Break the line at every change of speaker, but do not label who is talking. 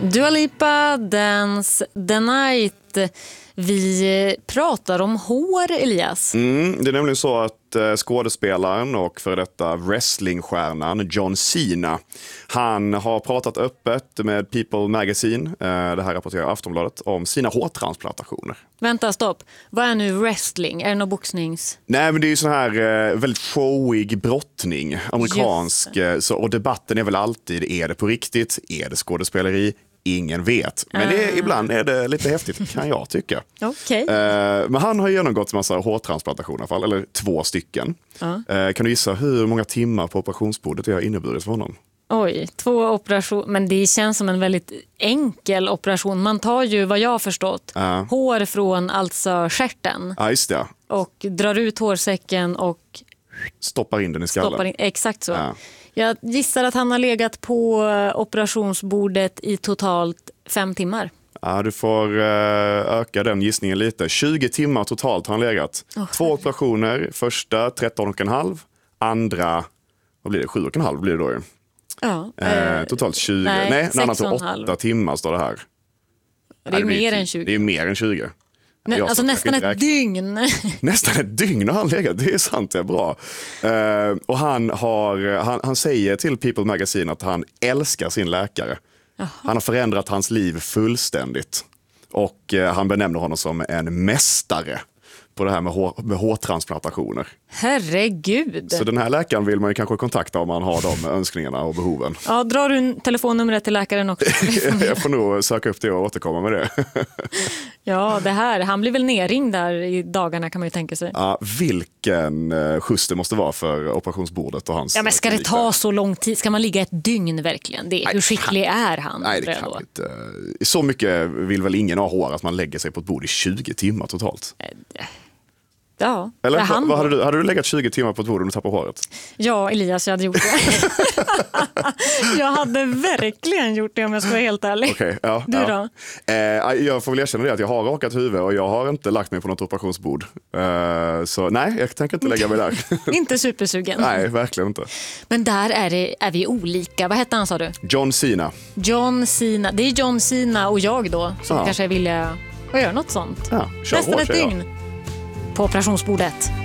Dua Lipa, Dance the Night. Vi pratar om hår, Elias.
Det är nämligen så att skådespelaren och för detta wrestlingstjärnan John Cena, han har pratat öppet med People Magazine, det här rapporterar Aftonbladet, om sina hårtransplantationer.
Vänta, stopp. Vad är nu wrestling? Är det någon boxnings?
Nej, men det är ju sån här väldigt showig brottning, amerikansk. Och debatten är väl alltid, är det på riktigt? Är det skådespeleri? Ingen vet. Men ibland är det lite häftigt, kan jag tycka.
Okay.
Men han har genomgått en massa hårtransplantationer i alla fall, eller 2 stycken. Kan du gissa hur många timmar på operationsbordet det har inneburit för honom?
Oj, 2 operationer. Men det känns som en väldigt enkel operation. Man tar ju, vad jag har förstått, hår från alltså stjärten.
Ja, just det.
Och drar ut hårsäcken och
stoppar in den i skallen.
Exakt så. Jag gissar att han har legat på operationsbordet i totalt 5 timmar.
Ja, du får öka den gissningen lite. 20 timmar totalt har han legat. 2 operationer, första 13,5, andra, vad blir det, 7,5 blir det då ju.
Ja,
totalt 20.
Nej,
en annan tog 8 timmar står det här.
Det är mer än 20.
Det är mer än 20.
Alltså nästan ett dygn.
Nästan ett dygn har han legat, det är sant, det är bra. Och han säger till People Magazine att han älskar sin läkare. Han har förändrat hans liv fullständigt. Och han benämner honom som en mästare på det här med hårtransplantationer.
Herregud.
Så den här läkaren vill man ju kanske kontakta om man har de önskningarna och behoven.
Ja, drar du telefonnumret till läkaren också?
Jag får nog söka upp det och återkomma med det.
Ja, det här. Han blir väl nerringd där i dagarna, kan man ju tänka sig.
Ja, vilken skjuts det måste vara för operationsbordet och hans...
Ja, men ska det ta så lång tid? Ska man ligga ett dygn verkligen? Hur skicklig är han?
Nej, det kan inte. Så mycket vill väl ingen ha hår att man lägger sig på ett bord i 20 timmar totalt.
Ja.
Eller hade du legat 20 timmar på ett bord om du tappade håret?
Ja, Elias, jag hade gjort det. Jag hade verkligen gjort det om jag ska vara helt ärlig.
Okay, ja,
du då?
Jag får väl erkänna det att jag har rakat huvud och jag har inte lagt mig på något operationsbord. Så nej, jag tänker inte lägga mig där.
Inte supersugen.
Nej, verkligen inte.
Men där är vi olika. Vad hette han, sa du?
John Cena.
John Cena. Det är John Cena och jag då som kanske vill göra något sånt.
Ja,
nästan ett dygn på operationsbordet.